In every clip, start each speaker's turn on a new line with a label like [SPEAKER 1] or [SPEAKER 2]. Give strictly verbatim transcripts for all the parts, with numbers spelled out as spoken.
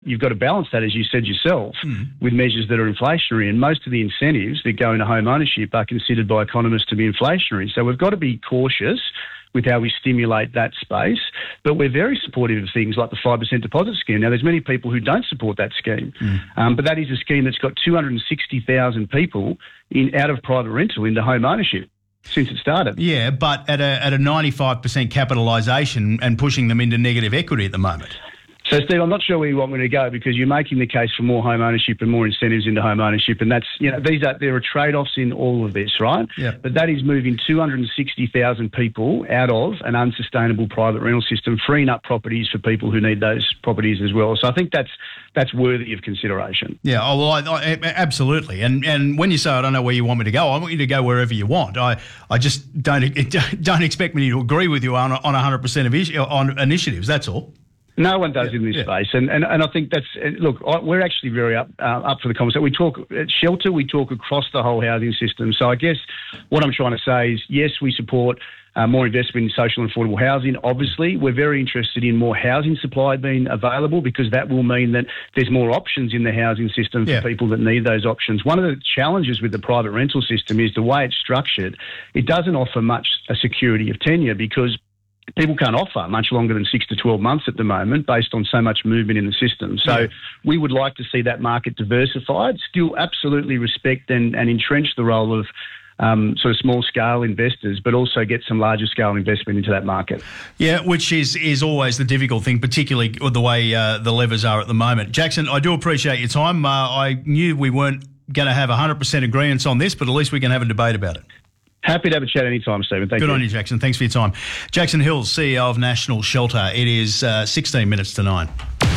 [SPEAKER 1] You've got to balance that, as you said yourself,
[SPEAKER 2] mm.
[SPEAKER 1] with measures that are inflationary. And most of the incentives that go into home ownership are considered by economists to be inflationary. So we've got to be cautious with how we stimulate that space. But we're very supportive of things like the five percent deposit scheme. Now, there's many people who don't support that scheme,
[SPEAKER 2] mm.
[SPEAKER 1] um, but that is a scheme that's got two hundred sixty thousand people in, out of private rental into home ownership since it started.
[SPEAKER 2] Yeah, but at a at a ninety-five percent capitalisation and pushing them into negative equity at the moment.
[SPEAKER 1] So, Steve, I'm not sure where you want me to go because you're making the case for more home ownership and more incentives into home ownership, and that's, you know, these are there are trade-offs in all of this, right?
[SPEAKER 2] Yeah.
[SPEAKER 1] But that is moving two hundred sixty thousand people out of an unsustainable private rental system, freeing up properties for people who need those properties as well. So I think that's that's worthy of consideration.
[SPEAKER 2] Yeah, oh, well, I, I, absolutely. And and when you say I don't know where you want me to go, I want you to go wherever you want. I, I just don't don't expect me to agree with you on on one hundred percent of is, on initiatives. That's all.
[SPEAKER 1] No one does
[SPEAKER 2] yeah,
[SPEAKER 1] in this
[SPEAKER 2] yeah.
[SPEAKER 1] space, and, and and I think that's look. We're actually very up uh, up for the conversation. We talk at Shelter, we talk across the whole housing system. So I guess what I'm trying to say is, yes, we support uh, more investment in social and affordable housing. Obviously, we're very interested in more housing supply being available because that will mean that there's more options in the housing system for
[SPEAKER 2] yeah.
[SPEAKER 1] people that need those options. One of the challenges with the private rental system is the way it's structured. It doesn't offer much a security of tenure because people can't offer much longer than six to twelve months at the moment based on so much movement in the system. So
[SPEAKER 2] yeah.
[SPEAKER 1] we would like to see that market diversified, still absolutely respect and, and entrench the role of um, sort of small-scale investors, but also get some larger-scale investment into that market.
[SPEAKER 2] Yeah, which is, is always the difficult thing, particularly with the way uh, the levers are at the moment. Jackson, I do appreciate your time. Uh, I knew we weren't going to have one hundred percent agreement on this, but at least we can have a debate about it.
[SPEAKER 1] Happy to have a chat anytime, Stephen. Thank
[SPEAKER 2] Good
[SPEAKER 1] you.
[SPEAKER 2] Good on you, Jackson. Thanks for your time. Jackson Hills, C E O of National Shelter. It is uh, sixteen minutes to nine.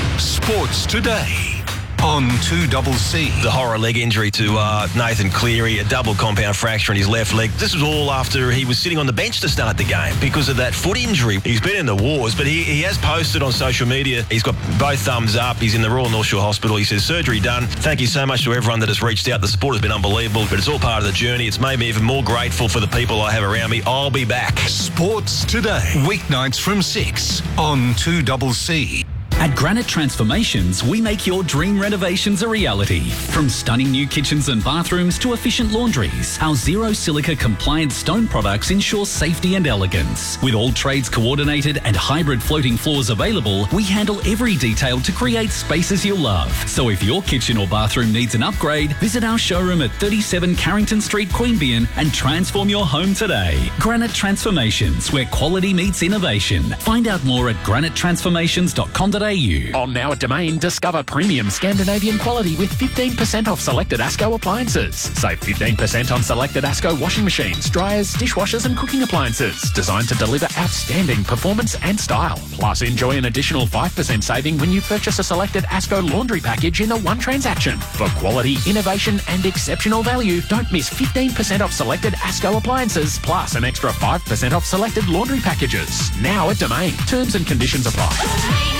[SPEAKER 3] Sports Today on two C.
[SPEAKER 4] The horror leg injury to uh, Nathan Cleary, a double compound fracture in his left leg. This was all after he was sitting on the bench to start the game because of that foot injury. He's been in the wars, but he, he has posted on social media. He's got both thumbs up. He's in the Royal North Shore Hospital. He says, surgery done. Thank you so much to everyone that has reached out. The support has been unbelievable, but it's all part of the journey. It's made me even more grateful for the people I have around me. I'll be back.
[SPEAKER 3] Sports Today, weeknights from six on two C.
[SPEAKER 5] At Granite Transformations, we make your dream renovations a reality. From stunning new kitchens and bathrooms to efficient laundries, our zero silica compliant stone products ensure safety and elegance. With all trades coordinated and hybrid floating floors available, we handle every detail to create spaces you'll love. So if your kitchen or bathroom needs an upgrade, visit our showroom at thirty-seven Carrington Street, Queanbeyan and transform your home today. Granite Transformations, where quality meets innovation. Find out more at granite transformations dot com dot a u.
[SPEAKER 6] On now at Domain, discover premium Scandinavian quality with fifteen percent off selected ASCO appliances. Save fifteen percent on selected ASCO washing machines, dryers, dishwashers and cooking appliances. Designed to deliver outstanding performance and style. Plus, enjoy an additional five percent saving when you purchase a selected ASCO laundry package in a one transaction. For quality, innovation and exceptional value, don't miss fifteen percent off selected ASCO appliances, plus an extra five percent off selected laundry packages. Now at Domain. Terms and conditions apply.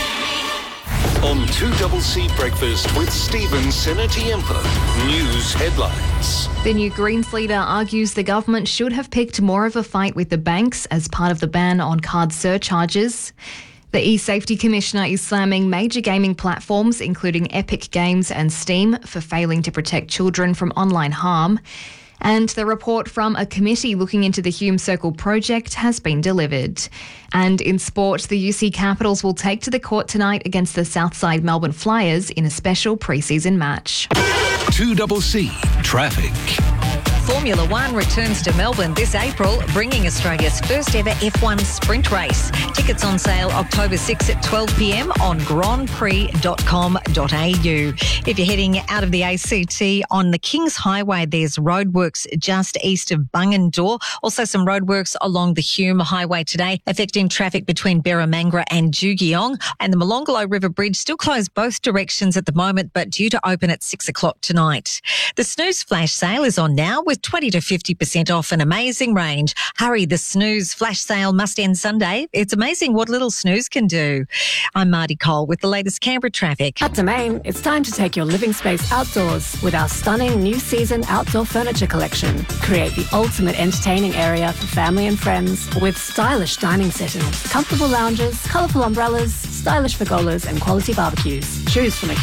[SPEAKER 3] On two C Breakfast with Stephen Senatiempo. News headlines.
[SPEAKER 7] The New Greens leader argues the government should have picked more of a fight with the banks as part of the ban on card surcharges. The eSafety Commissioner is slamming major gaming platforms, including Epic Games and Steam, for failing to protect children from online harm. And the report from a committee looking into the Hume Circle project has been delivered. And in sport, the U C Capitals will take to the court tonight against the Southside Melbourne Flyers in a special pre-season match.
[SPEAKER 3] two C Traffic.
[SPEAKER 8] Formula One returns to Melbourne this April, bringing Australia's first ever F one sprint race. Tickets on sale October sixth at twelve p m on grand prix dot com dot a u. If you're heading out of the A C T on the Kings Highway, there's roadworks just east of Bungendore. Also some roadworks along the Hume Highway today, affecting traffic between Berramangra and Jugiong. And the Molonglo River Bridge still closed both directions at the moment, but due to open at six o'clock tonight. The Snooze Flash sale is on now with with twenty to fifty percent off an amazing range. Hurry, the snooze flash sale must end Sunday. It's amazing what little snooze can do. I'm Marty Cole with the latest Canberra traffic.
[SPEAKER 9] At Domain, it's time to take your living space outdoors with our stunning new season outdoor furniture collection. Create the ultimate entertaining area for family and friends with stylish dining settings, comfortable lounges, colourful umbrellas, stylish pergolas and quality barbecues. Choose from a